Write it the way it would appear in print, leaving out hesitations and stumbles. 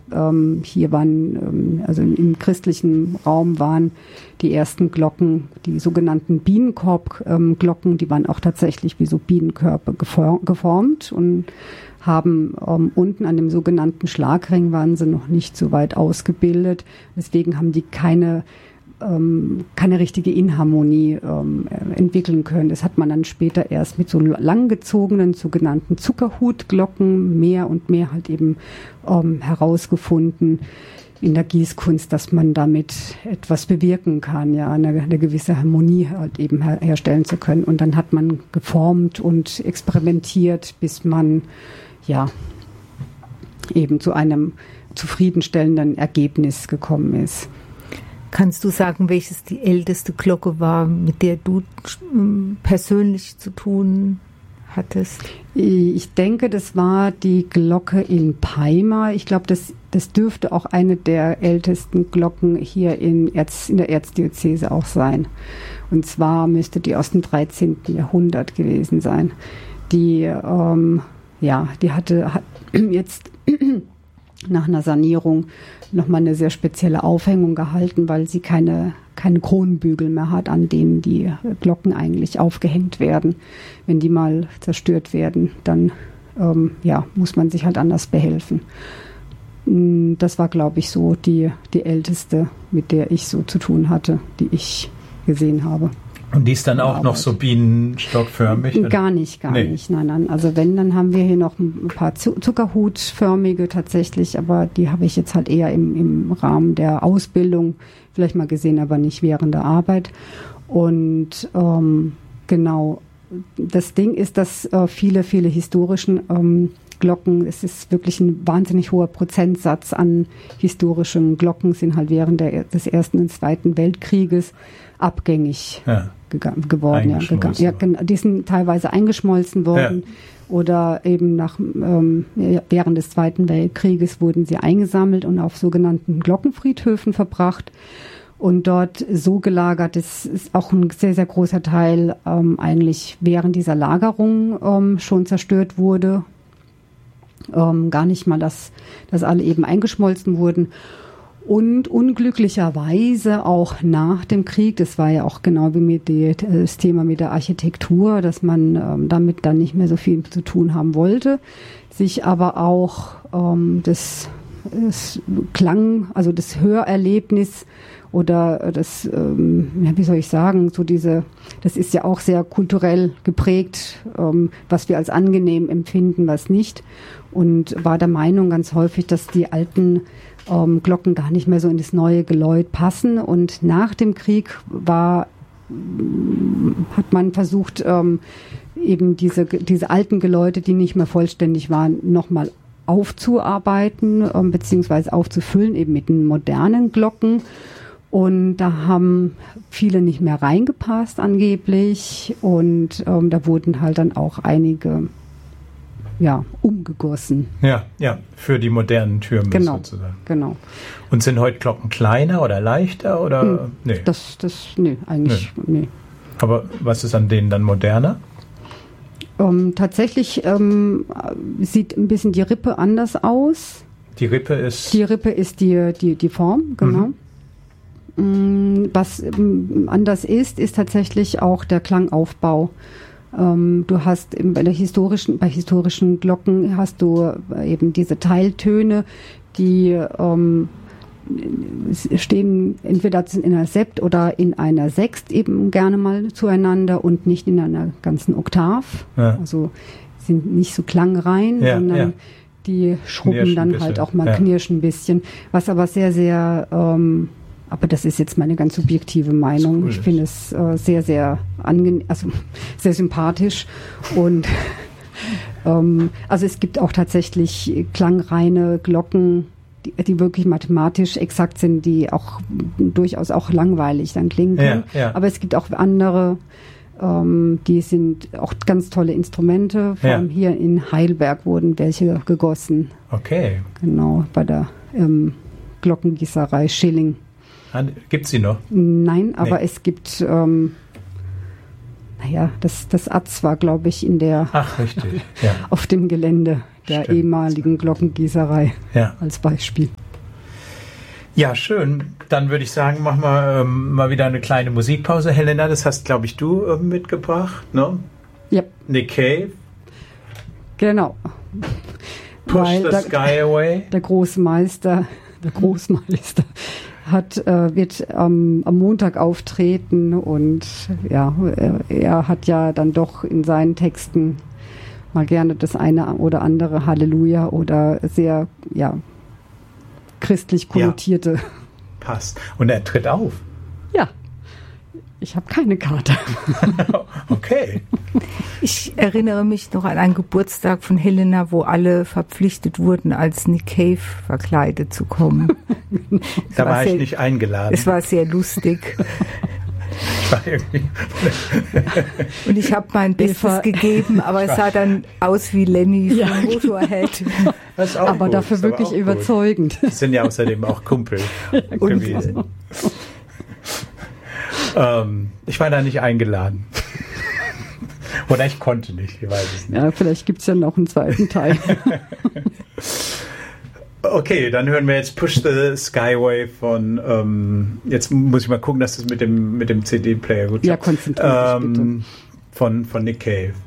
hier waren, also im christlichen Raum waren die ersten Glocken, die sogenannten Bienenkorb-Glocken, die waren auch tatsächlich wie so Bienenkörbe geformt und haben unten an dem sogenannten Schlagring waren sie noch nicht so weit ausgebildet. Deswegen haben die keine richtige Inharmonie entwickeln können. Das hat man dann später erst mit so langgezogenen sogenannten Zuckerhutglocken mehr und mehr halt eben herausgefunden in der Gießkunst, dass man damit etwas bewirken kann, ja, eine gewisse Harmonie halt eben herstellen zu können. Und dann hat man geformt und experimentiert, bis man ja eben zu einem zufriedenstellenden Ergebnis gekommen ist. Kannst du sagen, welches die älteste Glocke war, mit der du persönlich zu tun hattest? Ich denke, das war die Glocke in Peimar. Ich glaube, das dürfte auch eine der ältesten Glocken hier in der Erzdiözese auch sein. Und zwar müsste die aus dem 13. Jahrhundert gewesen sein. Die hat jetzt nach einer Sanierung nochmal eine sehr spezielle Aufhängung gehalten, weil sie keine Kronenbügel mehr hat, an denen die Glocken eigentlich aufgehängt werden. Wenn die mal zerstört werden, dann muss man sich halt anders behelfen. Das war, glaube ich, so die älteste, mit der ich so zu tun hatte, die ich gesehen habe. Und die ist dann auch noch so bienenstockförmig? Gar nicht. Nein. Also wenn, dann haben wir hier noch ein paar zuckerhutförmige tatsächlich, aber die habe ich jetzt halt eher im Rahmen der Ausbildung vielleicht mal gesehen, aber nicht während der Arbeit. Und genau, das Ding ist, dass viele historischen Glocken, es ist wirklich ein wahnsinnig hoher Prozentsatz an historischen Glocken, sind halt während des Ersten und Zweiten Weltkrieges abgängig geworden. Die sind teilweise eingeschmolzen worden oder eben während des Zweiten Weltkrieges wurden sie eingesammelt und auf sogenannten Glockenfriedhöfen verbracht und dort so gelagert. Das ist auch ein sehr, sehr großer Teil eigentlich während dieser Lagerung schon zerstört wurde. Gar nicht mal, dass alle eben eingeschmolzen wurden. Und unglücklicherweise auch nach dem Krieg, das war ja auch genau wie das Thema mit der Architektur, dass man damit dann nicht mehr so viel zu tun haben wollte, sich aber auch das Klang, also das Hörerlebnis oder das, wie soll ich sagen, das ist ja auch sehr kulturell geprägt, was wir als angenehm empfinden, was nicht. Und war der Meinung ganz häufig, dass die alten Glocken gar nicht mehr so in das neue Geläut passen. Und nach dem Krieg hat man versucht, eben diese alten Geläute, die nicht mehr vollständig waren, nochmal aufzuarbeiten, beziehungsweise aufzufüllen, eben mit den modernen Glocken. Und da haben viele nicht mehr reingepasst angeblich. Und da wurden halt dann auch einige umgegossen. Ja, für die modernen Türme sozusagen. Genau. Und sind heute Glocken kleiner oder leichter oder? Nee. Eigentlich. Aber was ist an denen dann moderner? Tatsächlich sieht ein bisschen die Rippe anders aus. Die Rippe ist die Form, genau. Was anders ist tatsächlich auch der Klangaufbau. Du hast bei historischen Glocken hast du eben diese Teiltöne, die stehen entweder in einer Sept oder in einer Sext eben gerne mal zueinander und nicht in einer ganzen Oktav. Ja. Also sind nicht so klangrein, sondern die schrubben dann halt auch mal, knirschen ein bisschen. Was aber sehr, sehr aber das ist jetzt meine ganz subjektive Meinung. Cool. Ich finde es sehr, sehr angenehm, also sehr sympathisch. Und also es gibt auch tatsächlich klangreine Glocken, die wirklich mathematisch exakt sind, die auch durchaus auch langweilig dann klingen können. Ja. Aber es gibt auch andere, die sind auch ganz tolle Instrumente. Vor allem hier in Heidelberg wurden welche gegossen. Okay. Genau, bei der Glockengießerei Schilling. Gibt es sie noch? Nein, aber es gibt, Ja, das Atz war, glaube ich, Ach, richtig. Ja. auf dem Gelände der Stimmt. ehemaligen Glockengießerei Ja. als Beispiel. Ja, schön. Dann würde ich sagen, machen wir mal wieder eine kleine Musikpause. Helena, das hast, glaube ich, du mitgebracht, ne? Ja, Nick Cave, genau. Push the Sky Away. Der Großmeister wird am Montag auftreten und ja, er hat ja dann doch in seinen Texten mal gerne das eine oder andere Halleluja oder sehr, ja, christlich konnotierte. Passt. Und er tritt auf. Ja, ich habe keine Karte. Okay. Ich erinnere mich noch an einen Geburtstag von Helena, wo alle verpflichtet wurden, als Nick Cave verkleidet zu kommen. Da war ich nicht eingeladen. Es war sehr lustig. Ich war irgendwie Und ich habe mein Bestes gegeben, aber es sah dann aus wie Lenny von Motorhead. Das ist auch Aber gut. dafür Das ist wirklich auch gut. überzeugend. Die sind ja außerdem auch Kumpel gewesen. Ich war da nicht eingeladen. Oder ich konnte nicht, ich weiß es nicht. Ja, vielleicht gibt es ja noch einen zweiten Teil. Okay, dann hören wir jetzt Push the Skyway von, jetzt muss ich mal gucken, dass das mit dem CD-Player gut Ja, klappt. konzentriert dich bitte. Von Nick Cave.